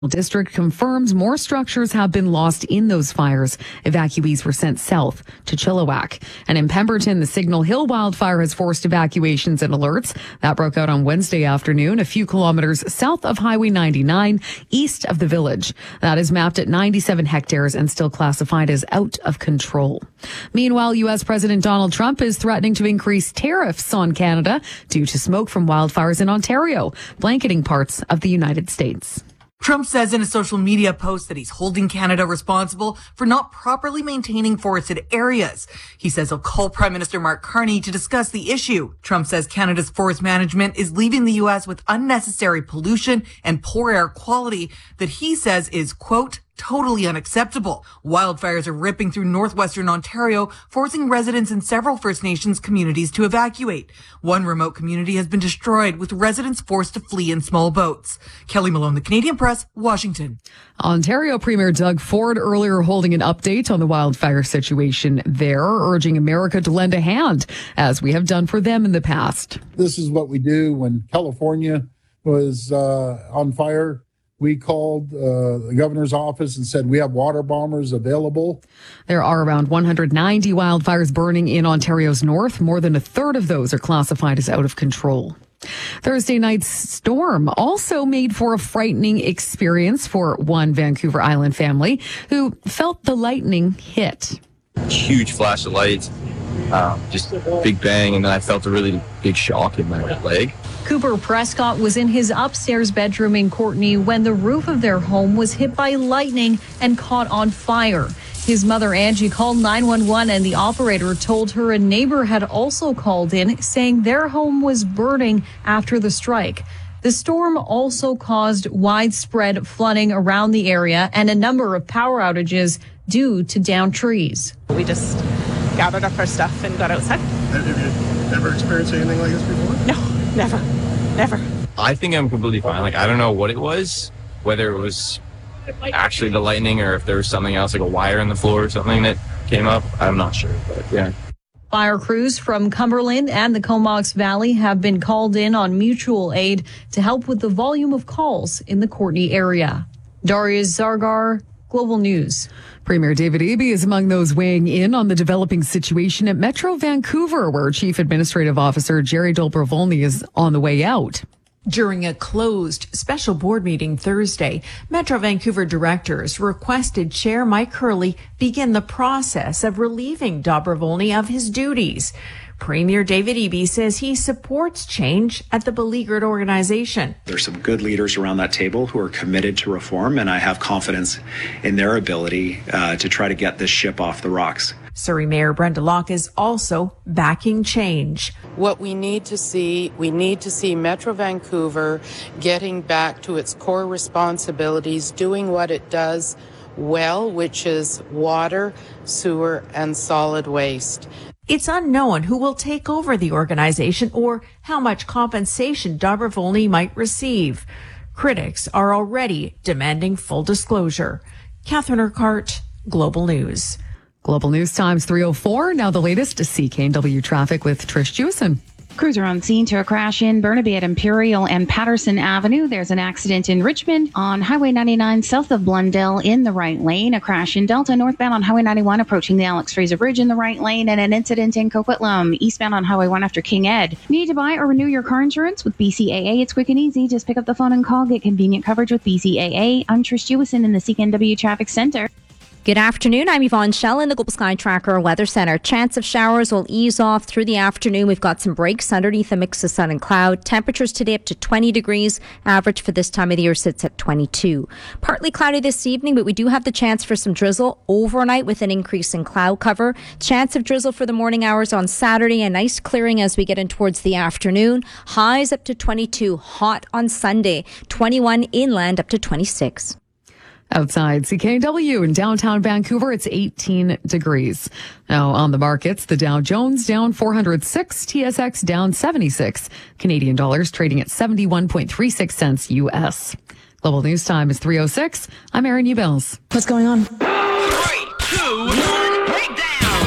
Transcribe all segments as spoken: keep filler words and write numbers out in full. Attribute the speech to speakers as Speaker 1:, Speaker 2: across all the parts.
Speaker 1: District confirms more structures have been lost in those fires. Evacuees were sent south to Chilliwack. And in Pemberton, the Signal Hill wildfire has forced evacuations and alerts. That broke out on Wednesday afternoon, a few kilometers south of Highway ninety-nine, east of the village. That is mapped at ninety-seven hectares and still classified as out of control. Meanwhile, U S President Donald Trump is threatening to increase tariffs on Canada due to smoke from wildfires in Ontario, blanketing parts of the United States.
Speaker 2: Trump says in a social media post that he's holding Canada responsible for not properly maintaining forested areas. He says he'll call Prime Minister Mark Carney to discuss the issue. Trump says Canada's forest management is leaving the U S with unnecessary pollution and poor air quality that he says is, quote, totally unacceptable. Wildfires are ripping through northwestern Ontario, forcing residents in several First Nations communities to evacuate. One remote community has been destroyed, with residents forced to flee in small boats. Kelly Malone, The Canadian Press, Washington.
Speaker 1: Ontario Premier Doug Ford earlier holding an update on the wildfire situation there, urging America to lend a hand, as we have done for them in the past.
Speaker 3: This is what we do when California was uh, on fire. We called uh, the governor's office and said we have water bombers available.
Speaker 1: There are around one hundred ninety wildfires burning in Ontario's north. More than a third of those are classified as out of control. Thursday night's storm also made for a frightening experience for one Vancouver Island family who felt the lightning hit.
Speaker 4: Huge flash of light, um, just big bang, and then I felt a really big shock in my leg.
Speaker 5: Cooper Prescott was in his upstairs bedroom in Courtenay when the roof of their home was hit by lightning and caught on fire. His mother, Angie, called nine one one, and the operator told her a neighbor had also called in, saying their home was burning after the strike. The storm also caused widespread flooding around the area and a number of power outages due to downed trees.
Speaker 6: We just gathered up our stuff and got outside.
Speaker 7: Have you ever experienced anything like this before?
Speaker 6: No. Never, never.
Speaker 4: I think I'm completely fine. Like, I don't know what it was, whether it was actually the lightning or if there was something else, like a wire in the floor or something that came up. I'm not sure, but yeah.
Speaker 5: Fire crews from Cumberland and the Comox Valley have been called in on mutual aid to help with the volume of calls in the Courtenay area. Darius Zargar, Global News.
Speaker 1: Premier David Eby is among those weighing in on the developing situation at Metro Vancouver, where Chief Administrative Officer Jerry Dobrovolny is on the way out.
Speaker 8: During a closed special board meeting Thursday, Metro Vancouver directors requested Chair Mike Hurley begin the process of relieving Dobrovolny of his duties. Premier David Eby says he supports change at the beleaguered organization.
Speaker 9: There's some good leaders around that table who are committed to reform, and I have confidence in their ability uh, to try to get this ship off the rocks.
Speaker 8: Surrey Mayor Brenda Locke is also backing change.
Speaker 10: What we need to see, we need to see Metro Vancouver getting back to its core responsibilities, doing what it does well, which is water, sewer, and solid waste.
Speaker 8: It's unknown who will take over the organization or how much compensation Dobrovolny might receive. Critics are already demanding full disclosure. Catherine Urquhart, Global News.
Speaker 1: Global News Times three oh four. Now the latest to C K N W traffic with Trish Jewison.
Speaker 11: Crews are on scene to a crash in Burnaby at Imperial and Patterson Avenue. There's an accident in Richmond on Highway ninety-nine south of Blundell in the right lane. A crash in Delta northbound on Highway ninety-one approaching the Alex Fraser Bridge in the right lane. And an incident in Coquitlam eastbound on Highway one after King Ed. Need to buy or renew your car insurance with B C A A? It's quick and easy. Just pick up the phone and call. Get convenient coverage with B C A A. I'm Trish Jewison in the C K N W Traffic Center.
Speaker 12: Good afternoon. I'm Yvonne Schell in the Global Sky Tracker Weather Center. Chance of showers will ease off through the afternoon. We've got some breaks underneath a mix of sun and cloud. Temperatures today up to twenty degrees. Average for this time of the year sits at twenty-two. Partly cloudy this evening, but we do have the chance for some drizzle overnight with an increase in cloud cover. Chance of drizzle for the morning hours on Saturday. A nice clearing as we get in towards the afternoon. Highs up to twenty-two. Hot on Sunday. twenty-one inland up to twenty-six.
Speaker 1: Outside C K N W in downtown Vancouver, it's eighteen degrees. Now on the markets, the Dow Jones down four hundred six, T S X down seventy-six. Canadian dollars trading at seventy-one point three six cents U S. Global News Time is three oh six. I'm Erin Ubels.
Speaker 8: What's going on?
Speaker 13: Three, two, one, breakdown.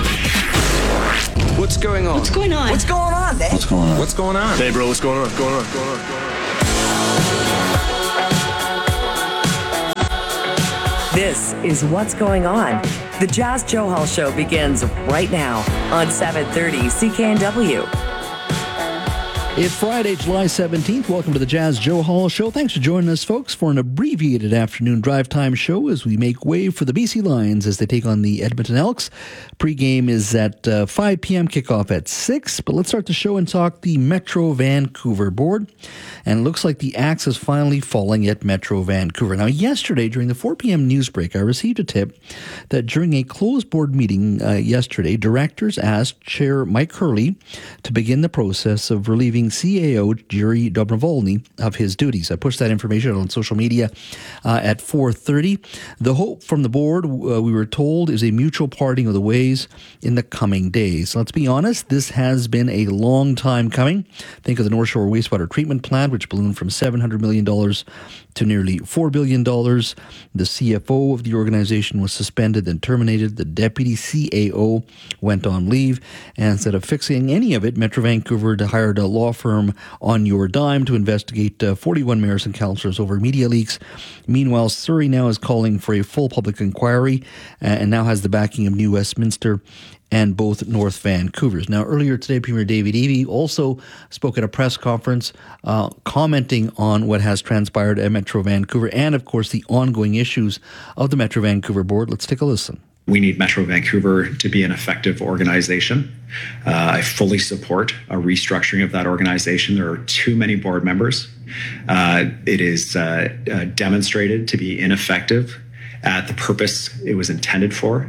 Speaker 14: What's going on?
Speaker 15: What's going on?
Speaker 14: What's going on, Dave?
Speaker 7: What's going on?
Speaker 14: What's going on?
Speaker 7: Hey, bro, what's going on? What's going on? What's going on? What's going on?
Speaker 15: This is What's Going On. The Jazz Johal Show begins right now on seven thirty C K N W.
Speaker 16: It's Friday, July seventeenth. Welcome to the Jazz Johal Show. Thanks for joining us, folks, for an abbreviated afternoon drive time show as we make way for the B C Lions as they take on the Edmonton Elks. Pre-game is at uh, five p.m., kickoff at six. But let's start the show and talk the Metro Vancouver board. And it looks like the axe is finally falling at Metro Vancouver. Now, yesterday, during the four p.m. news break, I received a tip that during a closed board meeting uh, yesterday, directors asked Chair Mike Hurley to begin the process of relieving C A O Jerry Dobrovolny of his duties. I pushed that information out on social media uh, at four thirty. The hope from the board, uh, we were told, is a mutual parting of the ways in the coming days. Let's be honest, this has been a long time coming. Think of the North Shore Wastewater Treatment Plant, which ballooned from seven hundred million dollars to nearly four billion dollars. The C F O of the organization was suspended, then terminated. The deputy C A O went on leave. And instead of fixing any of it, Metro Vancouver hired a law firm on your dime to investigate uh, forty-one mayors and councillors over media leaks. Meanwhile, Surrey now is calling for a full public inquiry uh, and now has the backing of New Westminster and both North Vancouvers. Now, earlier today, Premier David Eby also spoke at a press conference uh, commenting on what has transpired at Metro Vancouver and, of course, the ongoing issues of the Metro Vancouver board. Let's take a listen.
Speaker 9: We need Metro Vancouver to be an effective organization. Uh, I fully support a restructuring of that organization. There are too many board members. Uh, it is uh, uh, demonstrated to be ineffective at the purpose it was intended for.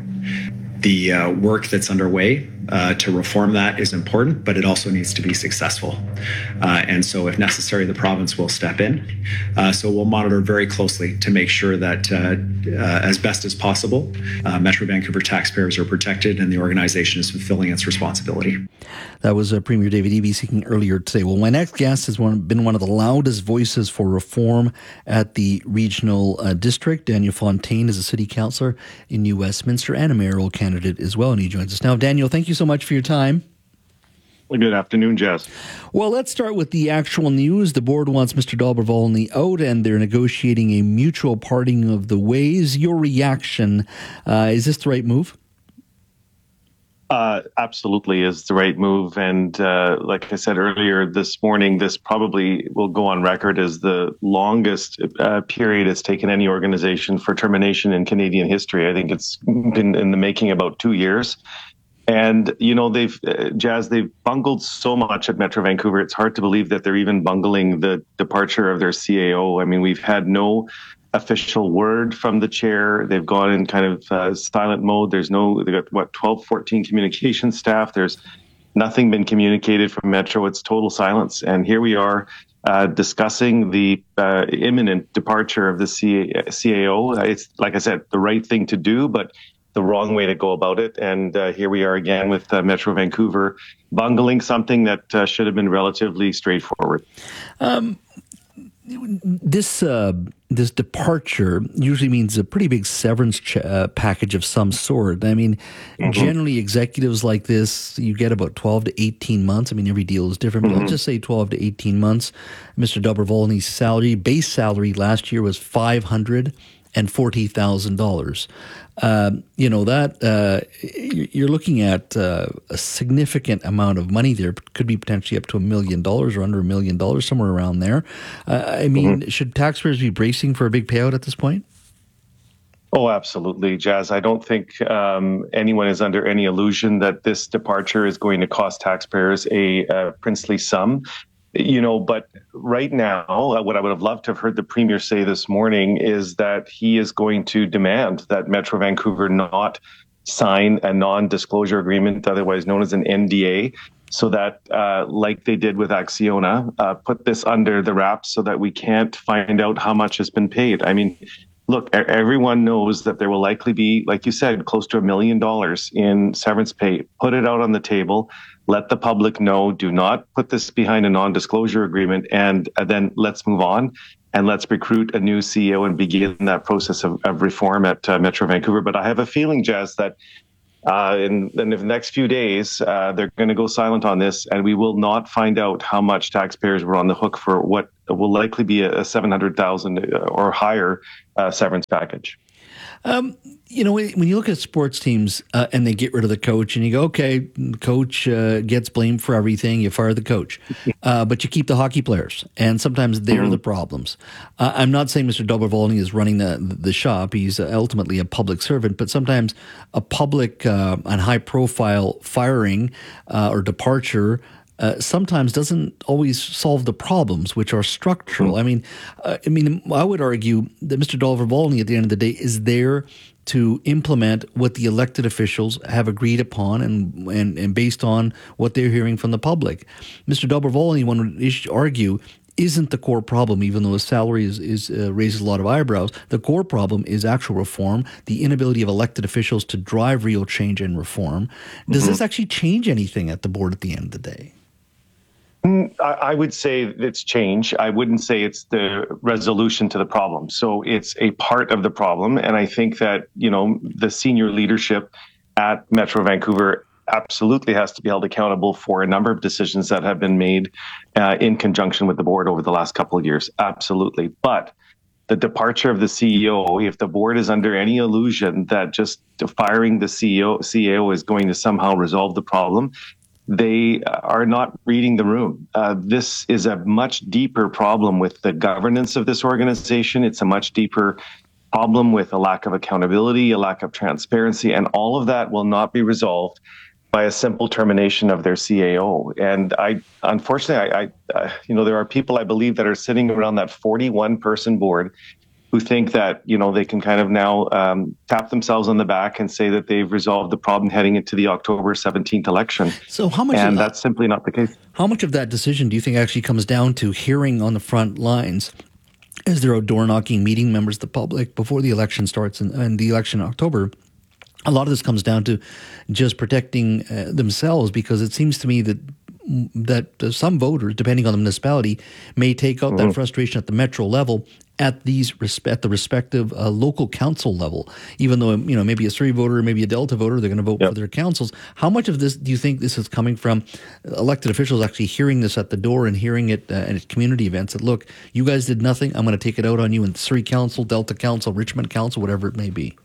Speaker 9: The uh, work that's underway uh, to reform that is important, but it also needs to be successful. Uh, and so if necessary, the province will step in. Uh, so we'll monitor very closely to make sure that uh, uh, as best as possible, uh, Metro Vancouver taxpayers are protected and the organization is fulfilling its responsibility.
Speaker 16: That was uh, Premier David Eby speaking earlier today. Well, my next guest has one, been one of the loudest voices for reform at the regional uh, district. Daniel Fontaine is a city councillor in New Westminster and a mayoral candidate as well, and he joins us now. Daniel, thank you so much for your time.
Speaker 17: Well, good afternoon, Jess.
Speaker 16: Well, let's start with the actual news. The board wants Mister Dobrovolny out, and they're negotiating a mutual parting of the ways. Your reaction, uh, is this the right move?
Speaker 17: Uh, absolutely is the right move. And uh, like I said earlier this morning, this probably will go on record as the longest uh, period it's taken any organization for termination in Canadian history. I think it's been in the making about two years. And, you know, they've, uh, Jazz, they've bungled so much at Metro Vancouver. It's hard to believe that they're even bungling the departure of their C A O. I mean, we've had no official word from the chair. They've gone in kind of uh, silent mode. There's no, they've got what, twelve, fourteen communication staff. There's nothing been communicated from Metro. It's total silence. And here we are uh, discussing the uh, imminent departure of the C A O. It's, like I said, the right thing to do, but the wrong way to go about it. And uh, here we are again with uh, Metro Vancouver bungling something that uh, should have been relatively straightforward.
Speaker 16: Um, This uh, this departure usually means a pretty big severance ch- uh, package of some sort. I mean, mm-hmm. generally executives like this, you get about twelve to eighteen months. I mean, every deal is different, mm-hmm. but I'll just say twelve to eighteen months. Mister Dobrovolny's salary, base salary last year was five hundred forty thousand dollars. Uh, you know, that uh, you're looking at uh, a significant amount of money there. Could be potentially up to a million dollars or under a million dollars, somewhere around there. Uh, I mean, mm-hmm. should taxpayers be bracing for a big payout at this point?
Speaker 17: Oh, absolutely, Jazz. I don't think um, anyone is under any illusion that this departure is going to cost taxpayers a, a princely sum. You know, but right now, uh, what I would have loved to have heard the Premier say this morning is that he is going to demand that Metro Vancouver not sign a non-disclosure agreement, otherwise known as an N D A, so that, uh, like they did with Acciona, uh, put this under the wraps so that we can't find out how much has been paid. I mean, look, everyone knows that there will likely be, like you said, close to a million dollars in severance pay. Put it out on the table. Let the public know. Do not put this behind a non-disclosure agreement, and then let's move on and let's recruit a new C E O and begin that process of, of reform at uh, Metro Vancouver. But I have a feeling, Jazz, that uh, in, in the next few days, uh, they're going to go silent on this, and we will not find out how much taxpayers were on the hook for what will likely be a seven hundred thousand dollars or higher uh, severance package.
Speaker 16: Um, you know, when you look at sports teams uh, and they get rid of the coach and you go, okay, the coach uh, gets blamed for everything, you fire the coach. Uh, but you keep the hockey players, and sometimes they're mm-hmm. the problems. Uh, I'm not saying Mister Dobrovolny is running the, the shop. He's ultimately a public servant, but sometimes a public uh, and high-profile firing uh, or departure Uh, sometimes doesn't always solve the problems, which are structural. Mm. I mean, uh, I mean, I would argue that Mister Dobrovolny, at the end of the day, is there to implement what the elected officials have agreed upon and and, and based on what they're hearing from the public. Mister Dobrovolny, one would argue, isn't the core problem, even though his salary is, is uh, raises a lot of eyebrows. The core problem is actual reform, the inability of elected officials to drive real change and reform. Does mm-hmm. this actually change anything at the board at the end of the day?
Speaker 17: I would say it's change. I wouldn't say it's the resolution to the problem. So it's a part of the problem. And I think that, you know, the senior leadership at Metro Vancouver absolutely has to be held accountable for a number of decisions that have been made uh, in conjunction with the board over the last couple of years. Absolutely. But the departure of the C E O, if the board is under any illusion that just firing the C E O, C E O is going to somehow resolve the problem, they are not reading the room. Uh, this is a much deeper problem with the governance of this organization. It's a much deeper problem with a lack of accountability, a lack of transparency, and all of that will not be resolved by a simple termination of their C A O. And I, unfortunately, I, I uh, you know, there are people I believe that are sitting around that forty-one person board who think that, you know, they can kind of now um, tap themselves on the back and say that they've resolved the problem heading into the October seventeenth election.
Speaker 16: So how much?
Speaker 17: And
Speaker 16: that,
Speaker 17: that's simply not the case.
Speaker 16: How much of that decision do you think actually comes down to hearing on the front lines as they're out door knocking, meeting members of the public before the election starts and, and the election in October? A lot of this comes down to just protecting uh, themselves, because it seems to me that that uh, some voters, depending on the municipality, may take out mm-hmm. that frustration at the metro level at these resp- at the respective uh, local council level. Even though, you know, maybe a Surrey voter, maybe a Delta voter, they're going to vote yep. for their councils. How much of this do you think this is coming from elected officials actually hearing this at the door and hearing it uh, at community events that, look, you guys did nothing, I'm going to take it out on you in Surrey Council, Delta Council, Richmond Council, whatever it may be?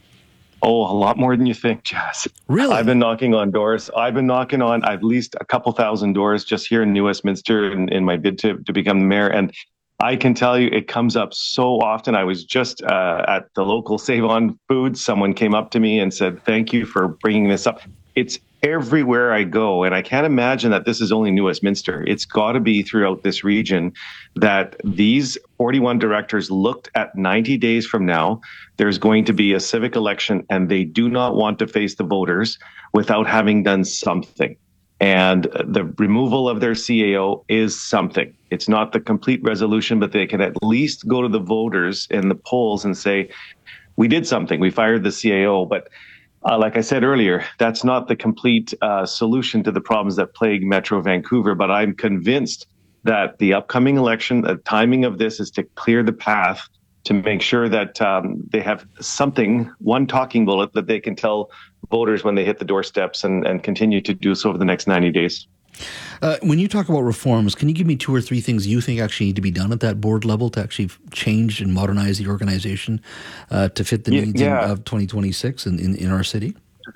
Speaker 17: Oh, a lot more than you think, Jazz.
Speaker 16: Really?
Speaker 17: I've been knocking on doors. I've been knocking on at least a couple thousand doors just here in New Westminster in, in my bid to, to become the mayor. And I can tell you it comes up so often. I was just uh, at the local Save On Foods. Someone came up to me and said, thank you for bringing this up. It's everywhere I go. And I can't imagine that this is only New Westminster. It's got to be throughout this region that these forty-one directors looked at ninety days from now. There's going to be a civic election, and they do not want to face the voters without having done something. And the removal of their C A O is something. It's not the complete resolution, but they can at least go to the voters in the polls and say, we did something. We fired the C A O. But uh, like I said earlier, that's not the complete uh, solution to the problems that plague Metro Vancouver. But I'm convinced that the upcoming election, the timing of this is to clear the path to make sure that um, they have something, one talking bullet that they can tell voters when they hit the doorsteps, and, and continue to do so over the next ninety days.
Speaker 16: Uh, when you talk about reforms, can you give me two or three things you think actually need to be done at that board level to actually change and modernize the organization uh, to fit the needs yeah. in, of twenty twenty-six in, in, in our city?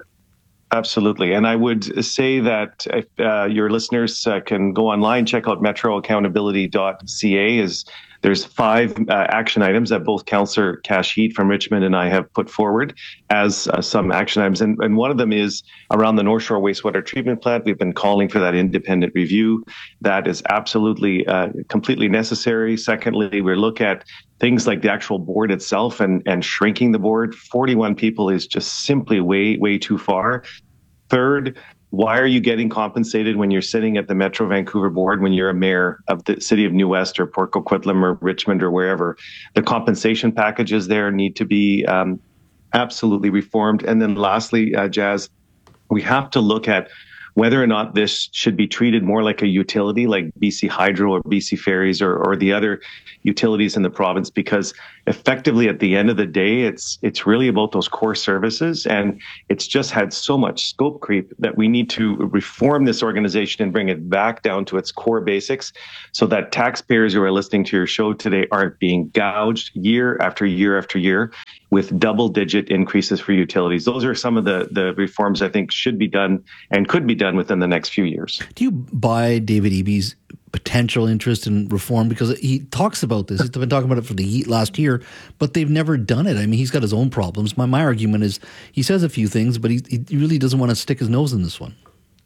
Speaker 17: Absolutely. And I would say that if uh, your listeners uh, can go online, check out metro accountability dot c a. Is There's five uh, action items that both Councillor Kash Heat from Richmond and I have put forward as uh, some action items. And, and one of them is around the North Shore Wastewater Treatment Plant. We've been calling for that independent review. That is absolutely uh, completely necessary. Secondly, we look at things like the actual board itself and, and shrinking the board. forty-one people is just simply way, way too far. Third, why are you getting compensated when you're sitting at the Metro Vancouver board when you're a mayor of the city of New West or Port Coquitlam or Richmond or wherever? The compensation packages there need to be um, absolutely reformed. And then lastly, uh, Jazz, we have to look at whether or not this should be treated more like a utility, like B C Hydro or B C Ferries or, or the other utilities in the province, because effectively at the end of the day, it's it's really about those core services, and it's just had so much scope creep that we need to reform this organization and bring it back down to its core basics so that taxpayers who are listening to your show today aren't being gouged year after year after year with double-digit increases for utilities. Those are some of the, the reforms I think should be done and could be done within the next few years.
Speaker 16: Do you buy David Eby's potential interest in reform? Because he talks about this. He's been talking about it for the last year, but they've never done it. I mean, he's got his own problems. My, my argument is he says a few things, but he, he really doesn't want to stick his nose in this one.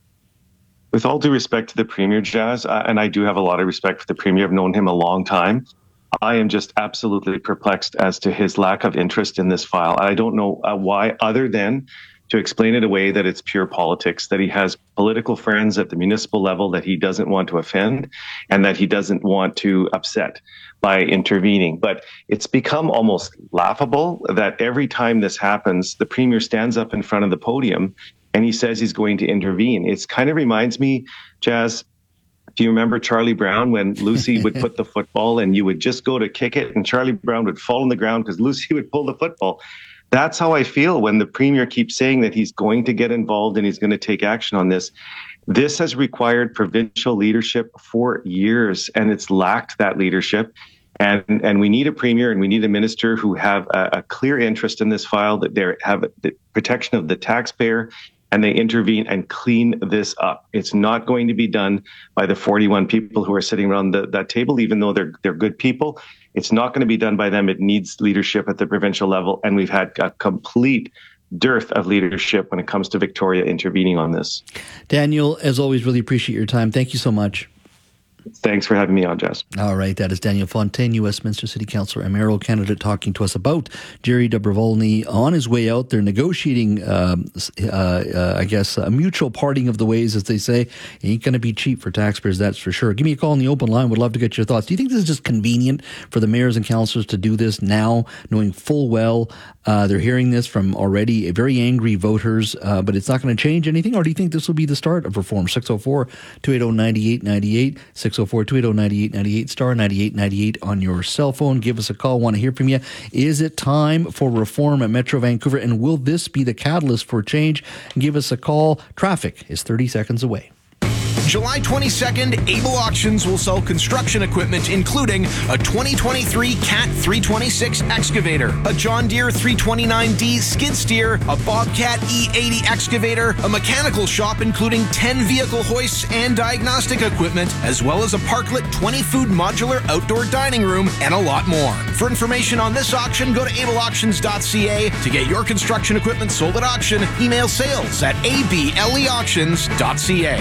Speaker 17: With all due respect to the Premier, Jazz, uh, and I do have a lot of respect for the Premier, I've known him a long time, I am just absolutely perplexed as to his lack of interest in this file. I don't know uh, why, other than to explain it away that it's pure politics, that he has political friends at the municipal level that he doesn't want to offend and that he doesn't want to upset by intervening. But it's become almost laughable that every time this happens, the Premier stands up in front of the podium and he says he's going to intervene. It's kind of reminds me, Jazz, do you remember Charlie Brown when Lucy would put the football and you would just go to kick it and Charlie Brown would fall on the ground because Lucy would pull the football? That's how I feel when the Premier keeps saying that he's going to get involved and he's going to take action on this. This has required provincial leadership for years, and it's lacked that leadership. And and we need a Premier and we need a minister who have a, a clear interest in this file, that they have the protection of the taxpayer, and they intervene and clean this up. It's not going to be done by the forty-one people who are sitting around the, that table, even though they're they're good people. It's not going to be done by them. It needs leadership at the provincial level, and we've had a complete dearth of leadership when it comes to Victoria intervening on this.
Speaker 16: Daniel, as always, really appreciate your time. Thank you so much.
Speaker 17: Thanks for having me on, Jess.
Speaker 16: All right, that is Daniel Fontaine, U Westminster City Councillor Emerald candidate, talking to us about Jerry Dobrovolny on his way out. They're negotiating, um, uh, uh, I guess, a mutual parting of the ways, as they say. It ain't going to be cheap for taxpayers, that's for sure. Give me a call on the open line. Would love to get your thoughts. Do you think this is just convenient for the mayors and councillors to do this now, knowing full well uh, they're hearing this from already very angry voters, uh, but it's not going to change anything? Or do you think this will be the start of reform? six oh four, two eight oh, nine eight nine eight, six oh four, two eight oh, nine eight nine eight, star ninety-eight ninety-eight on your cell phone. Give us a call. Want to hear from you. Is it time for reform at Metro Vancouver? And will this be the catalyst for change? Give us a call. Traffic is thirty seconds away.
Speaker 18: July twenty-second, Able Auctions will sell construction equipment, including a twenty twenty-three Cat three twenty-six excavator, a John Deere three twenty-nine D skid steer, a Bobcat E eighty excavator, a mechanical shop including ten vehicle hoists and diagnostic equipment, as well as a Parklet twenty food modular outdoor dining room, and a lot more. For information on this auction, go to able auctions dot c a. To get your construction equipment sold at auction, email sales at a b l e auctions dot c a.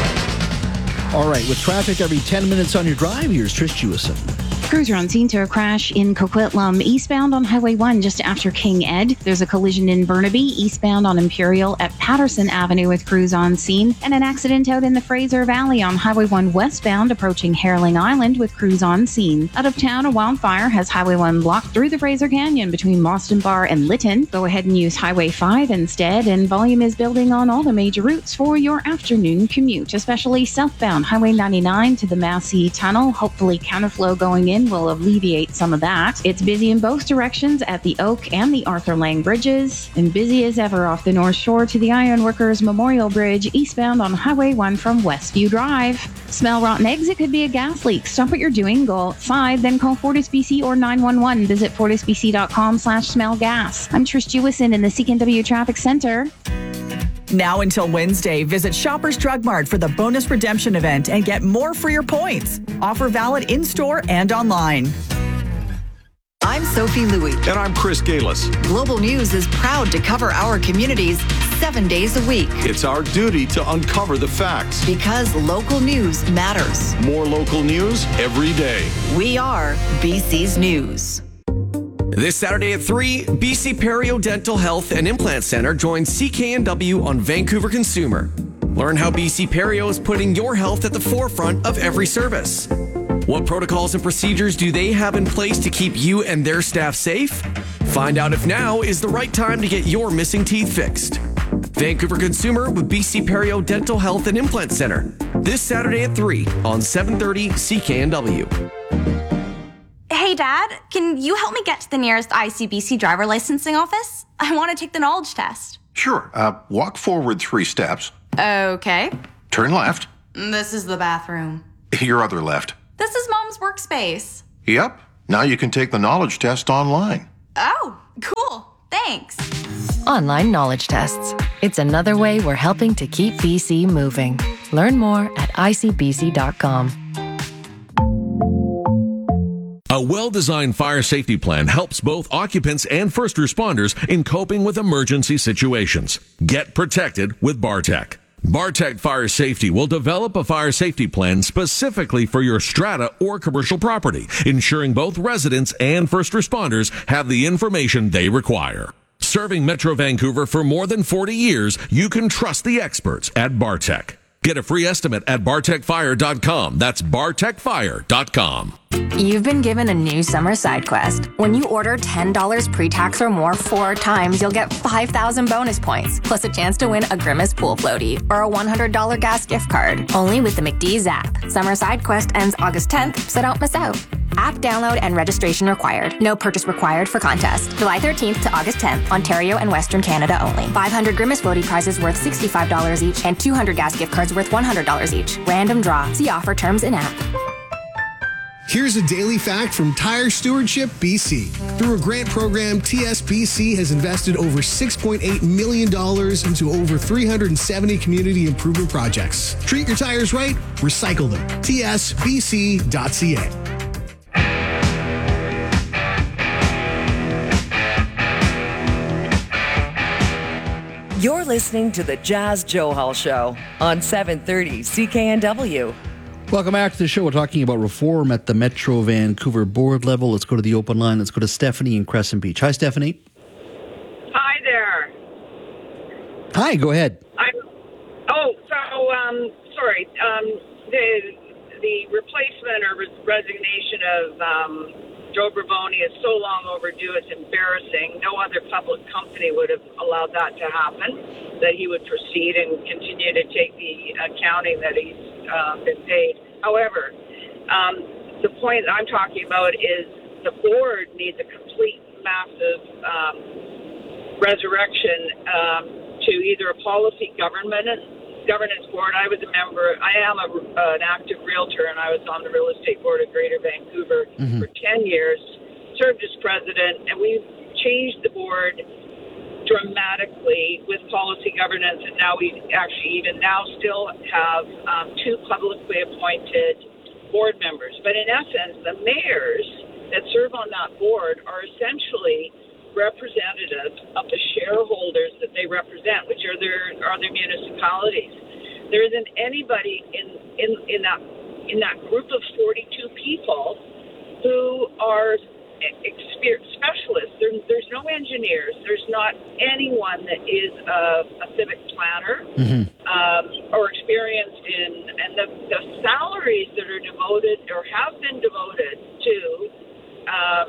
Speaker 16: All right, with traffic every ten minutes on your drive, here's Trish Jewison.
Speaker 11: Crews are on scene to a crash in Coquitlam, eastbound on Highway one just after King Ed. There's a collision in Burnaby, eastbound on Imperial at Patterson Avenue with crews on scene. And an accident out in the Fraser Valley on Highway one westbound approaching Hareling Island with crews on scene. Out of town, a wildfire has Highway one blocked through the Fraser Canyon between Boston Bar and Lytton. Go ahead and use Highway five instead, and volume is building on all the major routes for your afternoon commute, especially southbound Highway ninety-nine to the Massey Tunnel. Hopefully counterflow going in will alleviate some of that. It's busy in both directions at the Oak and the Arthur Lang bridges, and busy as ever off the North Shore to the Ironworkers Memorial Bridge eastbound on Highway one from Westview Drive. Smell rotten eggs? It could be a gas leak. Stop what you're doing, go outside, then call FortisBC or nine one one. Visit fortisbc.com slash smell gas. I'm Trish Jewison in the C K N W Traffic Center.
Speaker 19: Now until Wednesday, visit Shoppers Drug Mart for the bonus redemption event and get more for your points. Offer valid in-store and online.
Speaker 20: I'm Sophie Louie.
Speaker 21: And I'm Chris Galis.
Speaker 20: Global News is proud to cover our communities seven days a week.
Speaker 21: It's our duty to uncover the facts.
Speaker 20: Because local news matters.
Speaker 21: More local news every day.
Speaker 20: We are B C's News.
Speaker 22: This Saturday at three, B C Perio Dental Health and Implant Center joins C K N W on Vancouver Consumer. Learn how B C Perio is putting your health at the forefront of every service. What protocols and procedures do they have in place to keep you and their staff safe? Find out if now is the right time to get your missing teeth fixed. Vancouver Consumer with B C Perio Dental Health and Implant Center. This Saturday at three on seven thirty C K N W.
Speaker 23: Hey,
Speaker 2: Hey, Dad, can you help me get to the nearest I C B C driver licensing office? I want to take the knowledge test.
Speaker 3: Sure. Uh, walk forward three steps.
Speaker 2: Okay.
Speaker 3: Turn left.
Speaker 2: This is the bathroom.
Speaker 3: Your other left.
Speaker 2: This is Mom's workspace.
Speaker 3: Yep. Now you can take the knowledge test online.
Speaker 2: Oh, cool. Thanks.
Speaker 23: Online knowledge tests. It's another way we're helping to keep B C moving. Learn more at I C B C dot com.
Speaker 24: A well-designed fire safety plan helps both occupants and first responders in coping with emergency situations. Get protected with Bartec. Bartec Fire Safety will develop a fire safety plan specifically for your strata or commercial property, ensuring both residents and first responders have the information they require. Serving Metro Vancouver for more than forty years, you can trust the experts at Bartec. Get a free estimate at bartec fire dot com. That's bartec fire dot com.
Speaker 25: You've been given a new summer side quest. When you order ten dollars pre-tax or more four times, you'll get five thousand bonus points, plus a chance to win a Grimace pool floaty or a one hundred dollars gas gift card. Only with the McDee's app. Summer side quest ends August tenth, so don't miss out. App download and registration required. No purchase required for contest. July thirteenth to August tenth, Ontario and Western Canada only. five hundred Grimace floaty prizes worth sixty-five dollars each and two hundred gas gift cards worth one hundred dollars each. Random draw. See offer terms in app.
Speaker 26: Here's a daily fact from Tire Stewardship B C. Through a grant program, T S B C has invested over six point eight million dollars into over three hundred seventy community improvement projects. Treat your tires right, recycle them. T S B C dot C A.
Speaker 15: You're listening to the Jazz Johal Show on seven thirty C K N W.
Speaker 16: Welcome back to the show. We're talking about reform at the Metro Vancouver board level. Let's go to the open line. Let's go to Stephanie in Crescent Beach. Hi, Stephanie.
Speaker 27: Hi there.
Speaker 16: Hi, go ahead.
Speaker 27: I'm, oh, so, um, sorry. Um, the the replacement or res- resignation of um, Joe Bravoni is so long overdue, it's embarrassing. No other public company would have allowed that to happen, that he would proceed and continue to take the accounting that he's uh, been paid. However, um, the point that I'm talking about is the board needs a complete, massive um, resurrection um, to either a policy government governance board. I was a member. I am a, uh, an active realtor, and I was on the real estate board of Greater Vancouver mm-hmm. for ten years, served as president, and we've changed the board dramatically with policy governance, and now we actually even now still have um, two publicly appointed board members. But in essence, the mayors that serve on that board are essentially representatives of the shareholders that they represent, which are their are their municipalities. There isn't anybody in in, in that in that group of forty-two people who are Experience, specialists. There, there's no engineers. There's not anyone that is a, a civic planner mm-hmm. um, or experienced in, and the, the salaries that are devoted or have been devoted to um,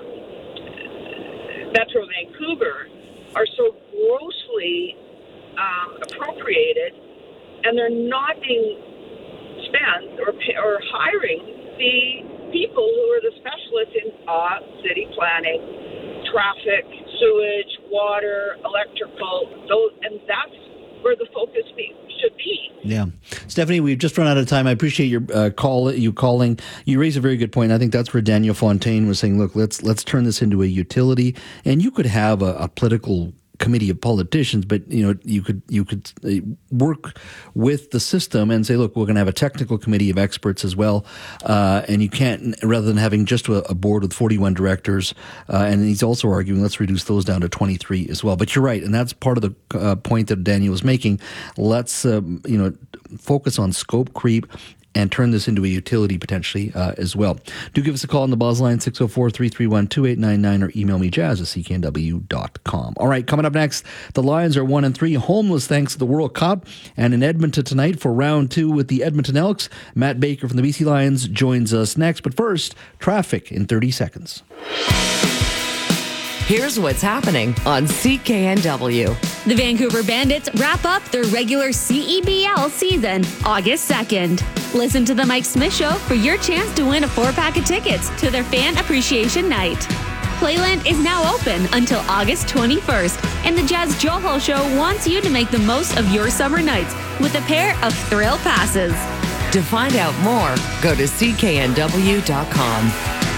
Speaker 27: Metro Vancouver are so grossly um, appropriated, and they're not being spent or, or hiring the people who are the specialists in uh, city planning, traffic, sewage, water, electrical, those, and that's where the focus be, should be.
Speaker 16: Yeah. Stephanie, we've just run out of time. I appreciate your uh, call, you calling. You raise a very good point. I think that's where Daniel Fontaine was saying, look, let's let's turn this into a utility. And you could have a, a political committee of politicians, but you know you could you could work with the system and say, look, we're going to have a technical committee of experts as well, uh, and you can't, rather than having just a, a board with forty-one directors, uh, and he's also arguing let's reduce those down to twenty-three as well. But you're right, and that's part of the uh, point that Daniel was making. Let's um, you know focus on scope creep and turn this into a utility potentially uh, as well. Do give us a call on the buzz line, six oh four, three three one, two eight nine nine, or email me, jazz at c k n w dot com. All right, coming up next, the Lions are one and three, homeless thanks to the World Cup, and in Edmonton tonight for round two with the Edmonton Elks. Matt Baker from the B C Lions joins us next, but first, traffic in thirty seconds.
Speaker 15: Here's what's happening on C K N W.
Speaker 1: The Vancouver Bandits wrap up their regular C E B L season August second. Listen to The Mike Smith Show for your chance to win a four-pack of tickets to their Fan Appreciation Night. Playland is now open until August twenty-first, and the Jazz Joe Hall Show wants you to make the most of your summer nights with a pair of thrill passes.
Speaker 15: To find out more, go to C K N W dot com.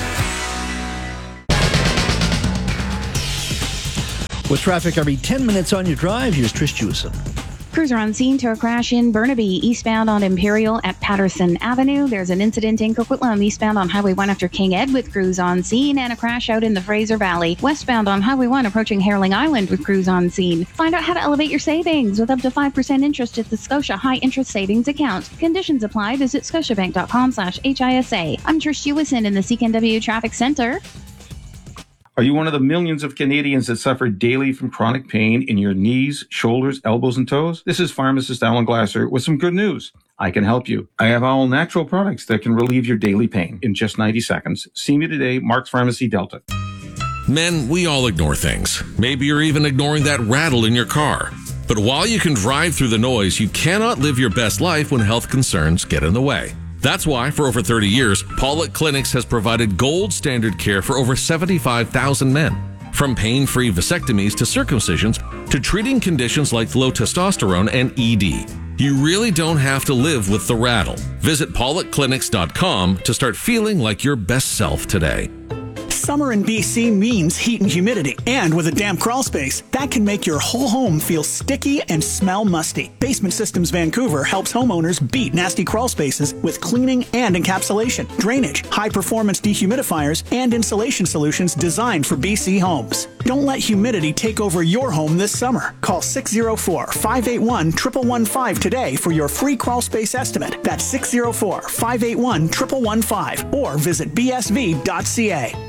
Speaker 16: With traffic every ten minutes on your drive, here's Trish Jewison.
Speaker 11: Crews are on scene to a crash in Burnaby, eastbound on Imperial at Patterson Avenue. There's an incident in Coquitlam, eastbound on Highway one after King Ed with crews on scene, and a crash out in the Fraser Valley, westbound on Highway one approaching Herling Island with crews on scene. Find out how to elevate your savings with up to five percent interest at the Scotia High Interest Savings Account. Conditions apply. Visit scotiabank.com slash HISA. I'm Trish Jewison in the C K N W Traffic Center.
Speaker 4: Are you one of the millions of Canadians that suffer daily from chronic pain in your knees, shoulders, elbows, and toes? This is pharmacist Alan Glasser with some good news. I can help you. I have all natural products that can relieve your daily pain in just ninety seconds. See me today, Mark's Pharmacy, Delta.
Speaker 24: Men, we all ignore things. Maybe you're even ignoring that rattle in your car. But while you can drive through the noise, you cannot live your best life when health concerns get in the way. That's why, for over thirty years, Pollock Clinics has provided gold standard care for over seventy-five thousand men. From pain-free vasectomies to circumcisions to treating conditions like low testosterone and E D. You really don't have to live with the rattle. Visit pollock clinics dot com to start feeling like your best self today.
Speaker 5: Summer in B C means heat and humidity, and with a damp crawl space, that can make your whole home feel sticky and smell musty. Basement Systems Vancouver helps homeowners beat nasty crawl spaces with cleaning and encapsulation, drainage, high-performance dehumidifiers, and insulation solutions designed for B C homes. Don't let humidity take over your home this summer. Call six oh four, five eight one, one one one five today for your free crawl space estimate. That's six oh four, five eight one, one one one five, or visit b s v dot c a.